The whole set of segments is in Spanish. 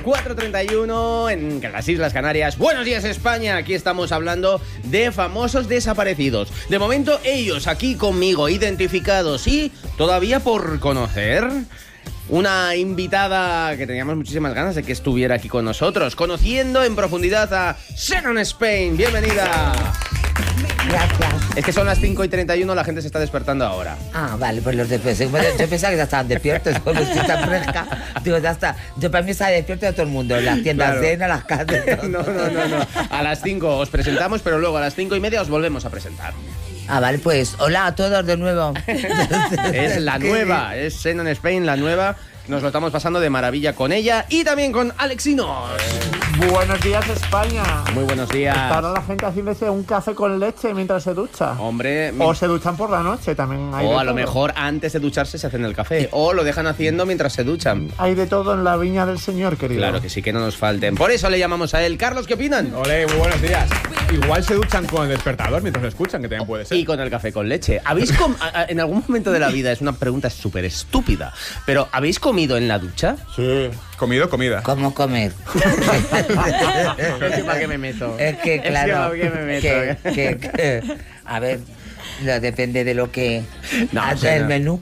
4:31 en las Islas Canarias. Buenos días, España. Aquí estamos hablando de famosos desaparecidos. De momento, ellos aquí conmigo, identificados y todavía por conocer. Una invitada que teníamos muchísimas ganas de que estuviera aquí con nosotros, conociendo en profundidad a Xenon Spain. Bienvenida. Gracias. Es que son las 5:31, la gente se está despertando ahora. Ah, vale, pues los despiertos. Yo pensaba que ya estaban despiertos, como estoy tan fresca. Digo, ya está. Yo para mí estaba despierto de todo el mundo, las tiendas Claro. llenas, las casas. No. A las 5 os presentamos, pero luego a las 5:30 os volvemos a presentar. Ah, vale, pues hola a todos de nuevo. Es la nueva, es Xenon Spain, la nueva. Nos lo estamos pasando de maravilla con ella y también con Alexinos. Buenos días, España. Muy buenos días. Estará la gente haciéndose un café con leche mientras se ducha. Hombre, O se duchan por la noche, también hay de o a lo todo. mejor antes de ducharse se hacen el café. O lo dejan haciendo mientras se duchan. Hay de todo en la viña del Señor, querido. Claro que sí, que no nos falten. Por eso le llamamos a él. Carlos, ¿qué opinan? Ole, muy buenos días. Igual se duchan con el despertador mientras lo escuchan, que también puede ser. Y con el café con leche. ¿Habéis en algún momento de la vida, es una pregunta súper estúpida, pero ¿habéis comido en la ducha? Sí. Comido, comida. ¿Cómo comer? ¿Para qué me meto? Es que, claro, ¿para qué me meto? a ver, depende de lo que No, hace el no. menú.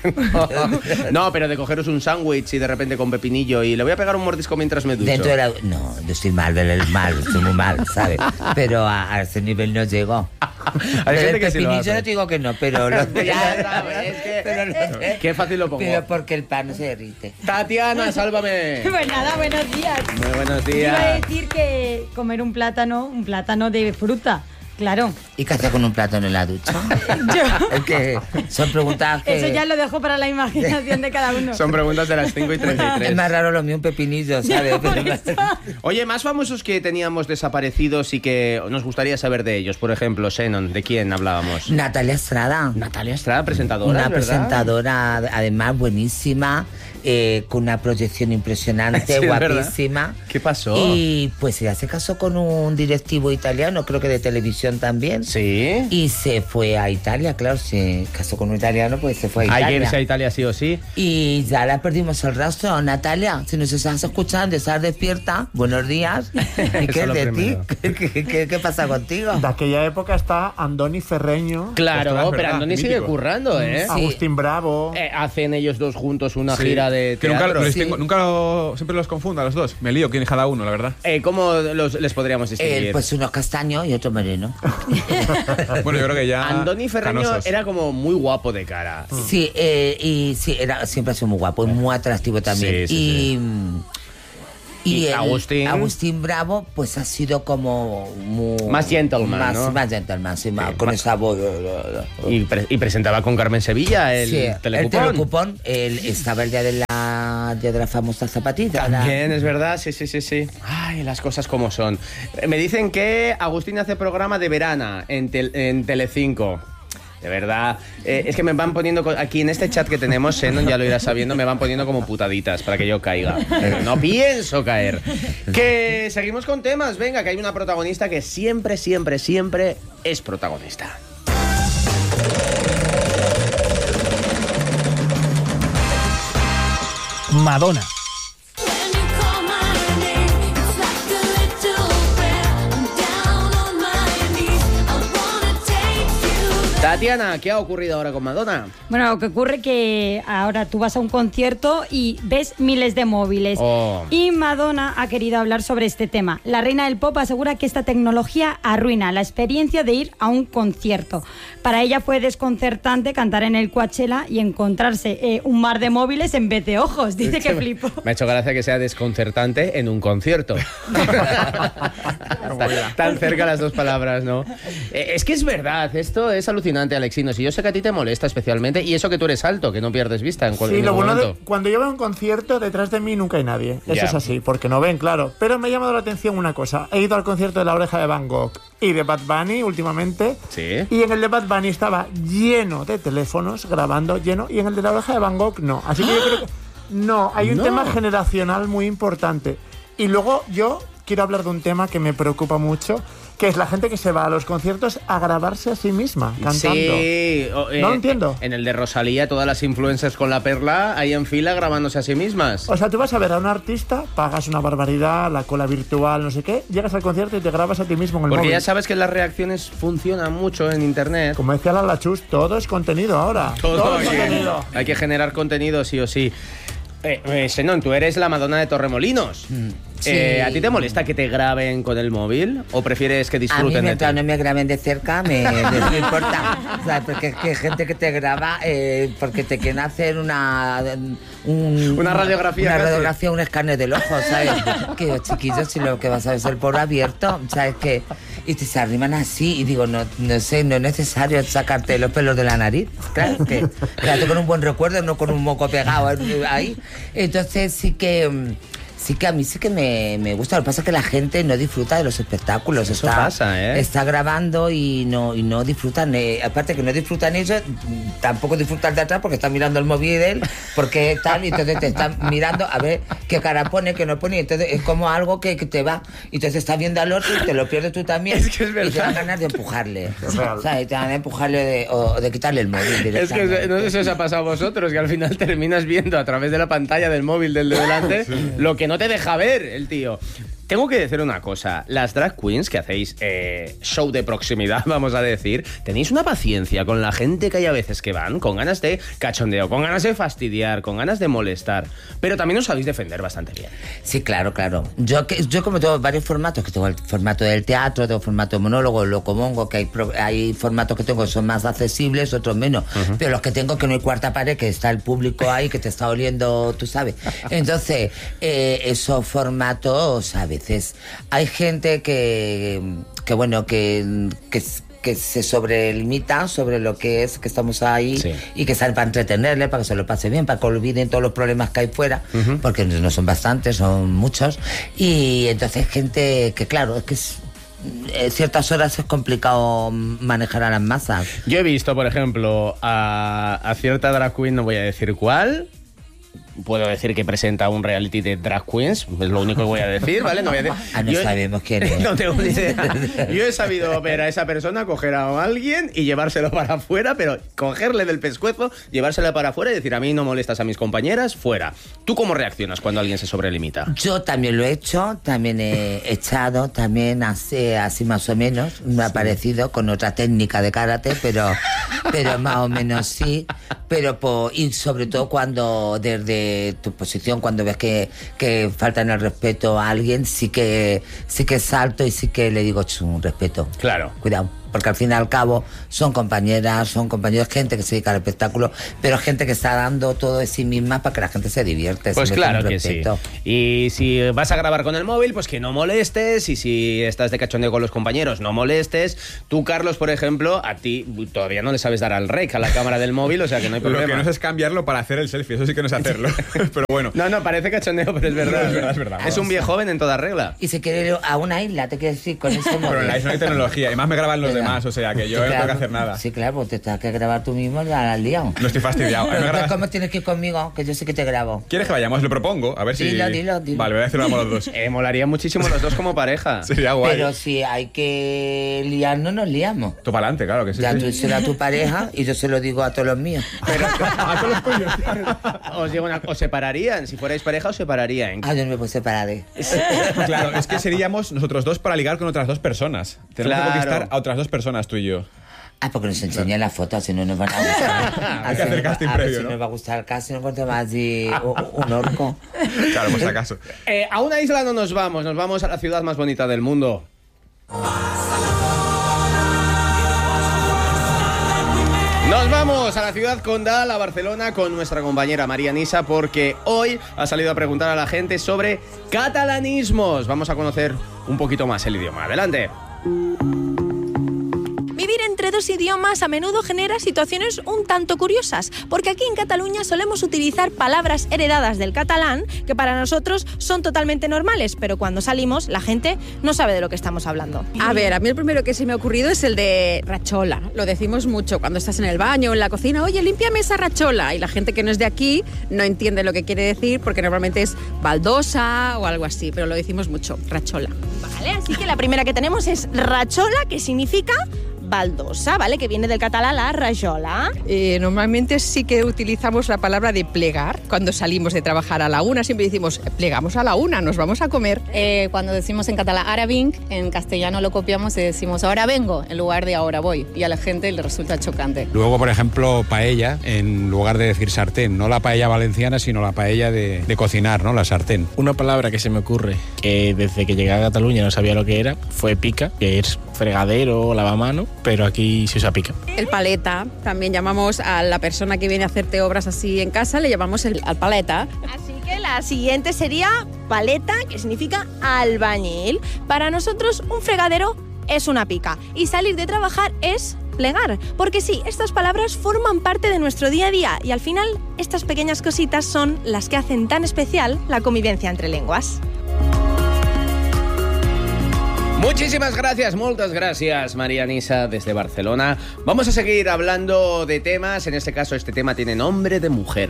No, pero de cogeros un sándwich y de repente con pepinillo y le voy a pegar un mordisco mientras me ducho. Dentro de la... No, yo estoy mal, estoy muy mal, ¿sabes? Pero a ese nivel no llego. Hay gente El que sí lo pepinillo hace. no te digo que no, pero... Ya sabes, qué fácil lo pongo. Pero porque el pan no se derrite. Tatiana, sálvame. Pues nada, buenos días. Muy buenos Iba a días. decir que comer un plátano de fruta, claro. ¿Y qué haces con un plátano en la ducha? Yo, Es que son preguntas que... eso ya lo dejo para la imaginación de cada uno. Son preguntas de las 5:33. Es más raro lo mío un pepinillo, ¿sabes? Ya, por eso. Oye, más famosos que teníamos desaparecidos y que nos gustaría saber de ellos. Por ejemplo, Xenon, ¿de quién hablábamos? Natalia Estrada. Natalia Estrada, presentadora, Una ¿verdad? presentadora, además, buenísima, con una proyección impresionante, Sí, es verdad. guapísima. ¿Qué pasó? Y pues ella se casó con un directivo italiano, creo que de televisión también. Sí. Y se fue a Italia, claro, se casó con un italiano, pues se fue a Hay que Italia. irse a Italia sí o sí. Y ya la perdimos el rastro. Natalia, si nos estás escuchando, estás despierta, buenos días. ¿Y Eso qué es lo es de primero. ti? ¿Qué pasa contigo? De aquella época está Andoni Ferreño, Claro, Ostras, pero verdad, Andoni sigue mítico. currando, ¿eh? Sí. Agustín Bravo. Hacen ellos dos juntos una Sí. gira de Que teatro. siempre los confundo a los dos. Me lío quién es cada uno, la verdad. ¿Cómo les podríamos distinguir? Pues unos castaños y otro moreno. Bueno, yo creo que ya. Andoni Ferreño canosos. era como muy guapo de cara. Sí, y sí, siempre ha sido muy guapo y muy atractivo también. Sí, Y Agustín Bravo, pues ha sido como muy... Más gentleman, ¿no? Más gentleman, sí, más, Sí, con más- esa voz... Y presentaba con Carmen Sevilla el Sí, telecupón. el telecupón, estaba el día de la famosa zapatita. También, es verdad, sí. Ay, las cosas como son. Me dicen que Agustín hace programa de verana en Telecinco. De verdad, es que me van poniendo aquí en este chat que tenemos, Xenon, ya lo irás sabiendo, me van poniendo como putaditas para que yo caiga. Pero no pienso caer. Que seguimos con temas, venga, que hay una protagonista que siempre es protagonista. Madonna. Tatiana, ¿qué ha ocurrido ahora con Madonna? Bueno, lo que ocurre que ahora tú vas a un concierto y ves miles de móviles. Oh. Y Madonna ha querido hablar sobre este tema. La reina del pop asegura que esta tecnología arruina la experiencia de ir a un concierto. Para ella fue desconcertante cantar en el Coachella y encontrarse un mar de móviles en vez de ojos. Dice que flipó. Me ha hecho gracia que sea desconcertante en un concierto. Tan cerca las dos palabras, ¿no? Es que es verdad, esto es alucinante, Alexinos. Y yo sé que a ti te molesta especialmente. Y eso que tú eres alto, que no pierdes vista en Sí, cualquier lo bueno momento. cuando yo veo un concierto, detrás de mí nunca hay nadie. Eso Ya. es así, porque no ven, claro. Pero me ha llamado la atención una cosa. He ido al concierto de La Oreja de Van Gogh y de Bad Bunny últimamente. Sí. Y en el de Bad Bunny estaba lleno de teléfonos grabando, lleno. Y en el de La Oreja de Van Gogh no. Así que yo creo que... No, hay un No. tema generacional muy importante. Y luego yo quiero hablar de un tema que me preocupa mucho, Que es la gente que se va a los conciertos a grabarse a sí misma, cantando. Sí. No lo entiendo. En el de Rosalía, todas las influencers con la perla ahí en fila grabándose a sí mismas. O sea, tú vas a ver a un artista, pagas una barbaridad, la cola virtual, no sé qué, llegas al concierto y te grabas a ti mismo en el Porque móvil. ya sabes que las reacciones funcionan mucho en internet. Como decía la Chus, todo es contenido ahora. Todo es hay que- contenido. Hay que generar contenido sí o sí. Xenón, tú eres la Madonna de Torremolinos. Sí. ¿A ti te molesta que te graben con el móvil o prefieres que A mí disfruten de ti? mientras no me graben de cerca, no me importa. O sea, porque es que hay gente que te graba porque te quieren hacer una radiografía Una casi. radiografía, un escáner del ojo, ¿sabes? Que digo, chiquillos, si lo que vas a ver es el poro abierto, ¿sabes? Que y te se arriman así y digo, no sé, no es necesario sacarte los pelos de la nariz. Claro, que quédate con un buen recuerdo, no con un moco pegado ahí. Entonces sí que a mí sí que me gusta. Lo que pasa es que la gente no disfruta de los espectáculos. Eso pasa, ¿eh? Está grabando y no disfrutan. Aparte que no disfrutan ellos, tampoco disfrutan de atrás porque están mirando el móvil de él, porque tal, y entonces te están mirando a ver qué cara pone, qué no pone. Y entonces es como algo que te va. Y entonces estás viendo al otro y te lo pierdes tú también. Es que es verdad. Y te dan ganas de empujarle. real. O sea, y te dan ganas de empujarle o de quitarle el móvil Es que directamente. no sé si os ha pasado a vosotros, que al final terminas viendo a través de la pantalla del móvil del de delante lo que no te deja ver el tío. Tengo que decir una cosa, las drag queens que hacéis show de proximidad, vamos a decir, tenéis una paciencia con la gente que hay a veces que van con ganas de cachondeo, con ganas de fastidiar, con ganas de molestar, pero también os sabéis defender bastante bien. Sí, claro. Yo como tengo varios formatos, que tengo el formato del teatro, tengo formato de monólogo, locomongo, que hay formatos que tengo que son más accesibles, otros menos. Pero los que tengo que no hay cuarta pared, que está el público ahí, que te está oliendo, tú sabes. Entonces, esos formatos, a veces, hay gente que se sobrelimita sobre lo que es que estamos ahí, Sí. y que salen para entretenerle, para que se lo pase bien, para que olviden todos los problemas que hay fuera, porque no son bastantes, son muchos. Y entonces gente que, claro, es que ciertas horas es complicado manejar a las masas. Yo he visto, por ejemplo, a cierta drag queen, no voy a decir cuál. Puedo decir que presenta un reality de drag queens, es lo único que voy a decir, ¿vale? No voy a decir. No sabemos quién es. No tengo ni idea. Yo he sabido ver a esa persona coger a alguien y llevárselo para afuera, pero cogerle del pescuezo, llevárselo para afuera y decir, a mí no molestas a mis compañeras, fuera. ¿Tú cómo reaccionas cuando alguien se sobrelimita? Yo también lo he hecho, también he echado, también así más o menos, me ha parecido, con otra técnica de karate, pero más o menos sí. Y sobre todo cuando desde tu posición, cuando ves que faltan el respeto a alguien, sí que salto y sí que le digo un respeto. Claro. Cuidado. Porque al fin y al cabo son compañeras, son compañeros, gente que se dedica al espectáculo, pero gente que está dando todo de sí misma para que la gente se divierte. Pues se mete claro un que sí. respeto. Y si vas a grabar con el móvil, pues que no molestes. Y si estás de cachondeo con los compañeros, no molestes. Tú, Carlos, por ejemplo, a ti todavía no le sabes dar al rec a la cámara del móvil, o sea que no hay Lo problema. que no sé es cambiarlo para hacer el selfie, eso sí que no sé hacerlo. Pero bueno. No, parece cachondeo, pero es verdad. Es verdad. Es un viejo joven en toda regla. Y se quiere ir a una isla, te quiero decir, con ese móvil. Pero en la isla no hay tecnología, y más me graban los ¿Verdad? demás, o sea que yo Sí, no tengo claro. que hacer nada. Sí, claro, pues te tienes que grabar tú mismo, ya la has liado. No estoy fastidiado. A mí me Entonces, grabas- ¿cómo tienes que ir conmigo? Que yo sé que te grabo. ¿Quieres que vayamos? Lo propongo, a ver si... Dilo. Vale, voy a decirlo a los dos. Molaría muchísimo los dos como pareja. Sería guay. Pero si hay que liarnos, nos liamos. Tú para adelante, claro que sí. Ya sí. tú se lo a tu pareja y yo se lo digo a todos los míos. A todos los tuyos. Os digo os separarían. Si fuerais pareja, os separarían. Ah, yo no me puedo separar. Claro, es que seríamos nosotros dos para ligar con otras dos personas. Tenemos Claro. que conquistar a otras dos personas, tú y yo. Ah, porque nos enseñan las fotos, si no nos van a gustar. Hay que hacer casting a ver previo, si ¿no? nos va a gustar el casting, no encuentro más de un orco. Claro, por si acaso. A una isla no nos vamos a la ciudad más bonita del mundo. Nos vamos a la ciudad condal, a Barcelona, con nuestra compañera María Nisa, porque hoy ha salido a preguntar a la gente sobre catalanismos. Vamos a conocer un poquito más el idioma. Adelante. Mi Vivir entre dos idiomas a menudo genera situaciones un tanto curiosas, porque aquí en Cataluña solemos utilizar palabras heredadas del catalán que para nosotros son totalmente normales, pero cuando salimos la gente no sabe de lo que estamos hablando. A ver, a mí el primero que se me ha ocurrido es el de rachola. Lo decimos mucho cuando estás en el baño o en la cocina. Oye, límpiame esa rachola. Y la gente que no es de aquí no entiende lo que quiere decir porque normalmente es baldosa o algo así, pero lo decimos mucho, rachola. Vale, así que la primera que tenemos es rachola, que significa baldosa, ¿vale? Que viene del catalán la rajola. Normalmente sí que utilizamos la palabra de plegar cuando salimos de trabajar a la 1. Siempre decimos, plegamos a la 1, nos vamos a comer. Cuando decimos en catalán ara vinc, en castellano lo copiamos y decimos ahora vengo en lugar de ahora voy. Y a la gente le resulta chocante. Luego, por ejemplo, paella, en lugar de decir sartén. No la paella valenciana, sino la paella de cocinar, ¿no? La sartén. Una palabra que se me ocurre, que desde que llegué a Cataluña no sabía lo que era, fue pica, que es fregadero o lavamano, pero aquí se usa pica. El paleta, también llamamos a la persona que viene a hacerte obras así en casa, le llamamos al paleta. Así que la siguiente sería paleta, que significa albañil. Para nosotros un fregadero es una pica y salir de trabajar es plegar, porque sí, estas palabras forman parte de nuestro día a día y al final estas pequeñas cositas son las que hacen tan especial la convivencia entre lenguas. Muchísimas gracias, muchas gracias, María Nisa, desde Barcelona. Vamos a seguir hablando de temas, en este caso este tema tiene nombre de mujer.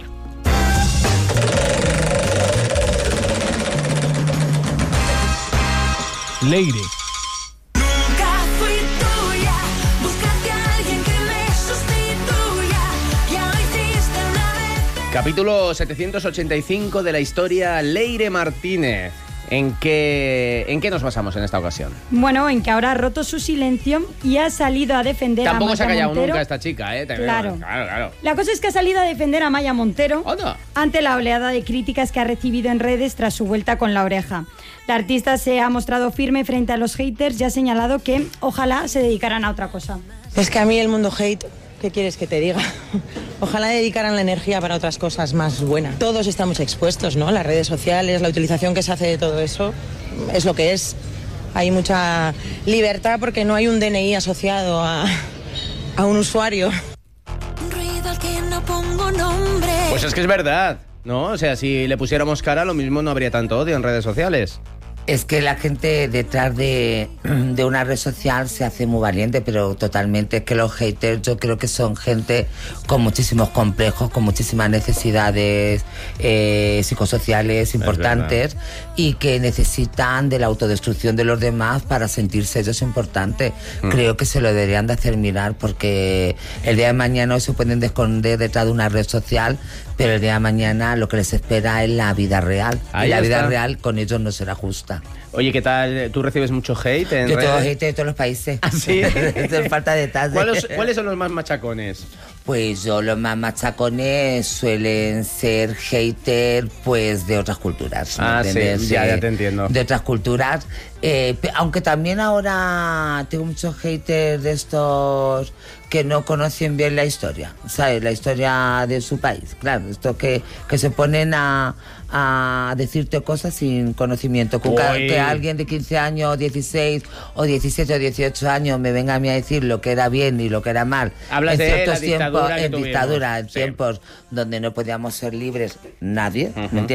Leire. Capítulo 785 de la historia Leire Martínez. ¿En qué nos basamos en esta ocasión? Bueno, en que ahora ha roto su silencio y ha salido a defender Tampoco a Maya se ha callado Montero. nunca esta chica, ¿eh? Claro. Claro. La cosa es que ha salido a defender a Maya Montero ante la oleada de críticas que ha recibido en redes tras su vuelta con La Oreja. La artista se ha mostrado firme frente a los haters y ha señalado que ojalá se dedicaran a otra cosa. Es que a mí el mundo hate, ¿qué quieres que te diga? Ojalá dedicaran la energía para otras cosas más buenas. Todos estamos expuestos, ¿no? Las redes sociales, la utilización que se hace de todo eso, es lo que es. Hay mucha libertad porque no hay un DNI asociado a un usuario. Pues es que es verdad, ¿no? O sea, si le pusiéramos cara, lo mismo no habría tanto odio en redes sociales. Es que la gente detrás de una red social se hace muy valiente, pero totalmente. Es que los haters yo creo que son gente con muchísimos complejos, con muchísimas necesidades psicosociales importantes y que necesitan de la autodestrucción de los demás para sentirse ellos importantes. Creo que se lo deberían de hacer mirar porque el día de mañana se pueden esconder detrás de una red social, pero el día de mañana lo que les espera es la vida real. Ahí y la vida está. real con ellos no será justa. Oye, ¿qué tal? ¿Tú recibes mucho hate en Yo tengo redes? hate de todos los países. ¿Ah, sí? Esto es falta de detalles. ¿Cuáles son los más machacones? Pues los más machacones suelen ser hater pues de otras culturas. ¿me entiendes? Sí, ya te entiendo. De otras culturas. Aunque también ahora tengo muchos haters de estos que no conocen bien la historia, ¿sabes? La historia de su país, claro. Estos que se ponen a decirte cosas sin conocimiento. Que alguien de 15 años, 16 o 17 o 18 años me venga a mí a decir lo que era bien y lo que era mal. Hablas en de ciertos la dictadura tiempos, que en tuvimos. dictadura, en Sí. tiempos donde no podíamos ser libres nadie, ¿me entiendes?